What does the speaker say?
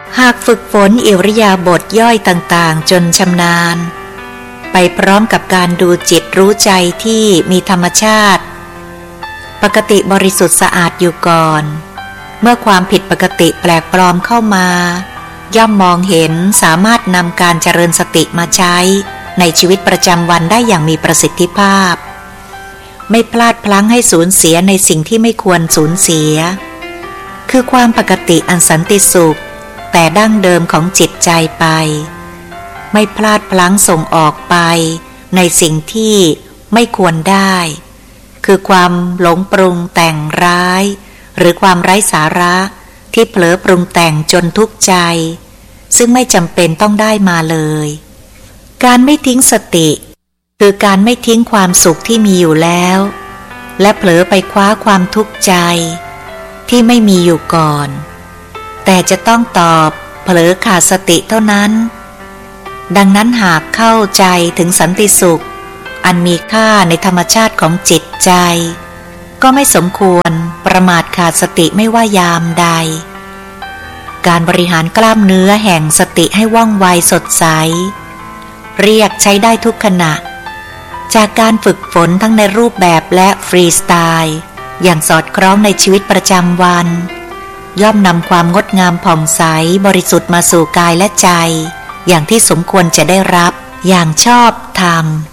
หากฝึกฝนอิริยาบถย่อยต่างๆจนชำนาญไปพร้อมกับการดูจิตรู้ใจที่มีธรรมชาติปกติบริสุทธิ์สะอาดอยู่ก่อนเมื่อความผิดปกติแปลกปลอมเข้ามาย่อมมองเห็นสามารถนำการเจริญสติมาใช้ในชีวิตประจำวันได้อย่างมีประสิทธิภาพไม่พลาดพลั้งให้สูญเสียในสิ่งที่ไม่ควรสูญเสียคือความปกติอันสันติสุขแต่ดั้งเดิมของจิตใจไปไม่พลาดพลั้งส่งออกไปในสิ่งที่ไม่ควรได้คือความหลงปรุงแต่งร้ายหรือความไร้สาระที่เผลอปรุงแต่งจนทุกข์ใจซึ่งไม่จำเป็นต้องได้มาเลยการไม่ทิ้งสติคือการไม่ทิ้งความสุขที่มีอยู่แล้วและเผลอไปคว้าความทุกข์ใจที่ไม่มีอยู่ก่อนแต่จะต้องตอบเผลอขาดสติเท่านั้นดังนั้นหากเข้าใจถึงสันติสุขอันมีค่าในธรรมชาติของจิตใจก็ไม่สมควรประมาทขาดสติไม่ว่ายามใดการบริหารกล้ามเนื้อแห่งสติให้ว่องไวสดใสเรียกใช้ได้ทุกขณะจากการฝึกฝนทั้งในรูปแบบและฟรีสไตล์อย่างสอดคล้องในชีวิตประจำวันย่อมนำความงดงามผ่องใสบริสุทธิ์มาสู่กายและใจอย่างที่สมควรจะได้รับอย่างชอบธรรม